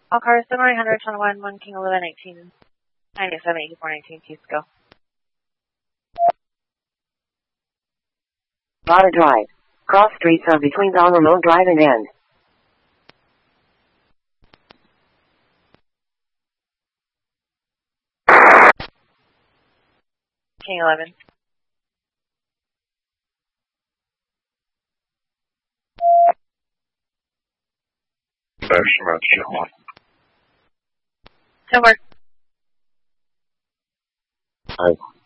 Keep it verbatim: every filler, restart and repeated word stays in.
All cars, seven hundred, Channel one, one King eleven, eighteen, ninety-seven, eighty-four, nineteen, please go. Vada Drive. Cross streets are between Donald Drive and End. King eleven. Maximum King one. Ten work. Five.